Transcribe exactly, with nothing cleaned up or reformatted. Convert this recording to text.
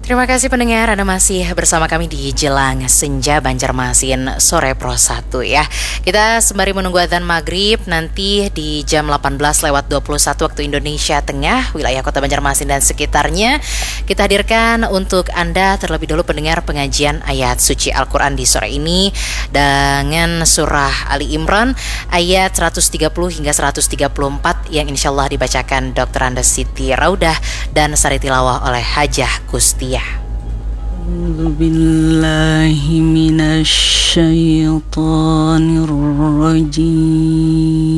Terima kasih pendengar, Anda masih bersama kami di Jelang Senja Banjarmasin Sore Pro satu ya. Kita sembari menunggu adzan maghrib nanti di jam delapan belas lewat dua puluh satu waktu Indonesia Tengah, wilayah kota Banjarmasin dan sekitarnya, kita hadirkan untuk Anda terlebih dahulu pendengar pengajian ayat suci Al-Quran di sore ini dengan surah Ali Imran ayat seratus tiga puluh hingga seratus tiga puluh empat yang insya Allah dibacakan dokter Andes Siti Raudah dan sari tilawah oleh Hajah Kustia. أعوذ بالله من الشيطان الرجيم